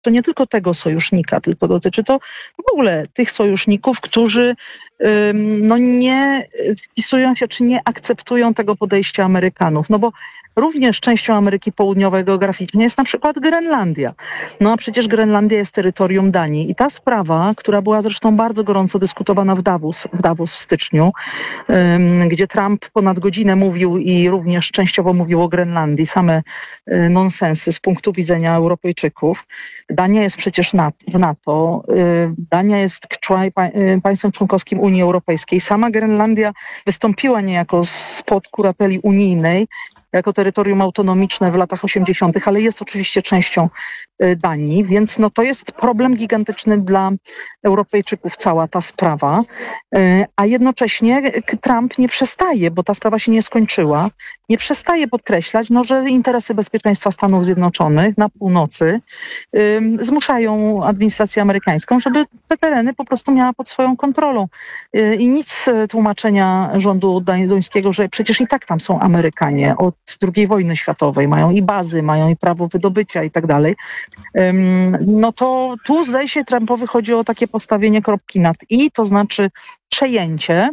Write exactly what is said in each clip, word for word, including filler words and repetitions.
to nie tylko tego sojusznika, tylko dotyczy to w ogóle tych sojuszników, którzy no, nie wpisują się, czy nie akceptują tego podejścia Amerykanów. No bo również częścią Ameryki Południowej geograficznie jest na przykład Grenlandia. No a przecież Grenlandia jest terytorium Danii. I ta sprawa, która była zresztą bardzo gorąco dyskutowana w Davos, w Davos w styczniu, um, gdzie Trump ponad godzinę mówił i również częściowo mówił o Grenlandii, same y, nonsensy z punktu widzenia Europejczyków. Dania jest przecież w NATO. Y, Dania jest człon, pa, y, państwem członkowskim Unii Europejskiej. Sama Grenlandia wystąpiła niejako spod kurateli unijnej, jako terytorium autonomiczne w latach osiemdziesiątych, ale jest oczywiście częścią Danii, więc no to jest problem gigantyczny dla Europejczyków, cała ta sprawa, a jednocześnie Trump nie przestaje, bo ta sprawa się nie skończyła, nie przestaje podkreślać, no, że interesy bezpieczeństwa Stanów Zjednoczonych na północy um, zmuszają administrację amerykańską, żeby te tereny po prostu miała pod swoją kontrolą. I nic tłumaczenia rządu duńskiego, że przecież i tak tam są Amerykanie od drugiej wojny światowej, mają i bazy, mają i prawo wydobycia i tak dalej, no to tu zdaje się Trumpowi chodzi o takie postawienie kropki nad i, to znaczy przejęcie.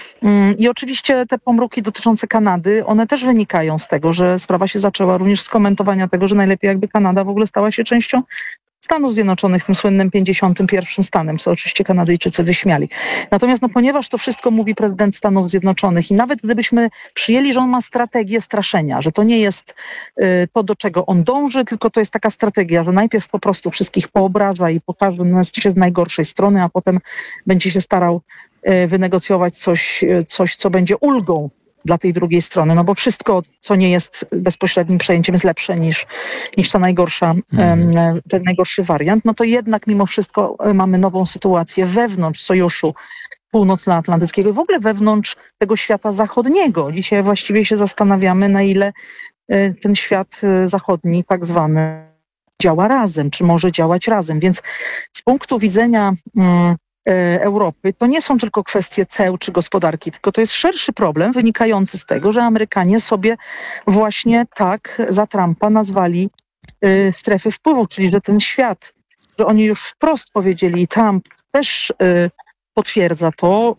I oczywiście te pomruki dotyczące Kanady, one też wynikają z tego, że sprawa się zaczęła również z komentowania tego, że najlepiej jakby Kanada w ogóle stała się częścią Stanów Zjednoczonych, tym słynnym pięćdziesiątym pierwszym stanem, co oczywiście Kanadyjczycy wyśmiali. Natomiast no, ponieważ to wszystko mówi prezydent Stanów Zjednoczonych i nawet gdybyśmy przyjęli, że on ma strategię straszenia, że to nie jest y, to, do czego on dąży, tylko to jest taka strategia, że najpierw po prostu wszystkich poobraża i pokaże nas się z najgorszej strony, a potem będzie się starał y, wynegocjować coś, y, coś, co będzie ulgą dla tej drugiej strony, no bo wszystko, co nie jest bezpośrednim przejęciem, jest lepsze niż, niż ta najgorsza, mm. ten najgorszy wariant, no to jednak mimo wszystko mamy nową sytuację wewnątrz sojuszu północnoatlantyckiego i w ogóle wewnątrz tego świata zachodniego. Dzisiaj właściwie się zastanawiamy, na ile ten świat zachodni tak zwany działa razem, czy może działać razem. Więc z punktu widzenia mm, Europy, to nie są tylko kwestie ceł czy gospodarki, tylko to jest szerszy problem wynikający z tego, że Amerykanie sobie właśnie tak za Trumpa nazwali y, strefy wpływu, czyli że ten świat, że oni już wprost powiedzieli i Trump też y, potwierdza to,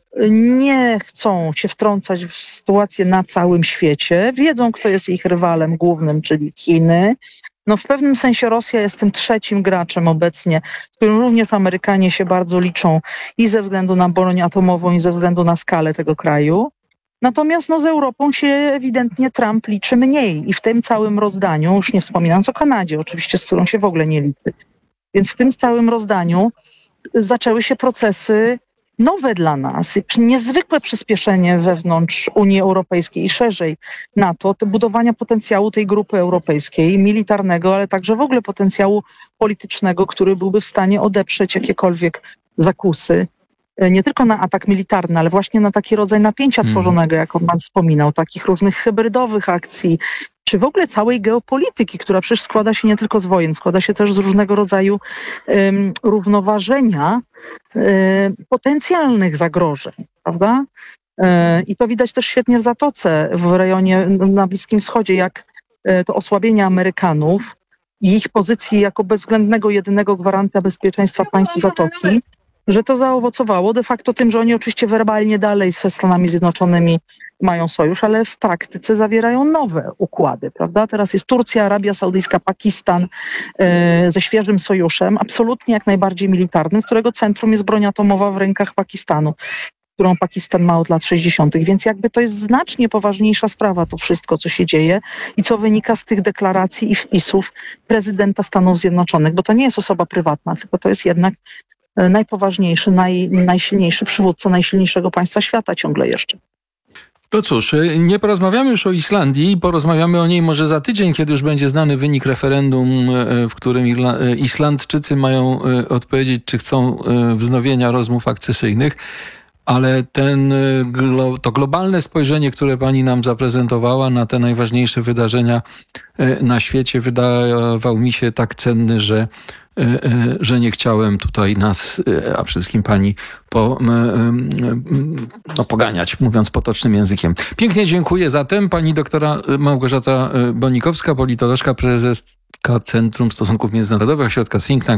nie chcą się wtrącać w sytuację na całym świecie, wiedzą, kto jest ich rywalem głównym, czyli Chiny. No w pewnym sensie Rosja jest tym trzecim graczem obecnie, z którym również Amerykanie się bardzo liczą i ze względu na broń atomową, i ze względu na skalę tego kraju. Natomiast no, z Europą się ewidentnie Trump liczy mniej i w tym całym rozdaniu, już nie wspominając o Kanadzie oczywiście, z którą się w ogóle nie liczy, więc w tym całym rozdaniu zaczęły się procesy nowe dla nas, niezwykłe przyspieszenie wewnątrz Unii Europejskiej i szerzej NATO, te budowania potencjału tej grupy europejskiej, militarnego, ale także w ogóle potencjału politycznego, który byłby w stanie odeprzeć jakiekolwiek zakusy, nie tylko na atak militarny, ale właśnie na taki rodzaj napięcia hmm. tworzonego, jak on pan wspominał, takich różnych hybrydowych akcji, czy w ogóle całej geopolityki, która przecież składa się nie tylko z wojen, składa się też z różnego rodzaju um, równoważenia um, potencjalnych zagrożeń, prawda? Um, I to widać też świetnie w Zatoce, w rejonie na Bliskim Wschodzie, jak um, to osłabienie Amerykanów i ich pozycji jako bezwzględnego, jedynego gwaranta bezpieczeństwa państw Zatoki, że to zaowocowało de facto tym, że oni oczywiście werbalnie dalej ze Stanami Zjednoczonymi mają sojusz, ale w praktyce zawierają nowe układy, prawda? Teraz jest Turcja, Arabia Saudyjska, Pakistan e, ze świeżym sojuszem, absolutnie jak najbardziej militarnym, z którego centrum jest broń atomowa w rękach Pakistanu, którą Pakistan ma od lat sześćdziesiątych. Więc jakby to jest znacznie poważniejsza sprawa, to wszystko, co się dzieje i co wynika z tych deklaracji i wpisów prezydenta Stanów Zjednoczonych, bo to nie jest osoba prywatna, tylko to jest jednak najpoważniejszy, naj, najsilniejszy przywódca najsilniejszego państwa świata ciągle jeszcze. To cóż, nie porozmawiamy już o Islandii, porozmawiamy o niej może za tydzień, kiedy już będzie znany wynik referendum, w którym Irla- Islandczycy mają odpowiedzieć, czy chcą wznowienia rozmów akcesyjnych. Ale ten, to globalne spojrzenie, które pani nam zaprezentowała na te najważniejsze wydarzenia na świecie, wydawał mi się tak cenny, że, że nie chciałem tutaj nas, a przede wszystkim pani, po, no, poganiać, mówiąc potocznym językiem. Pięknie dziękuję zatem. Pani doktora Małgorzata Bonikowska, politolożka, prezeska Centrum Stosunków Międzynarodowych Ośrodka Think Tank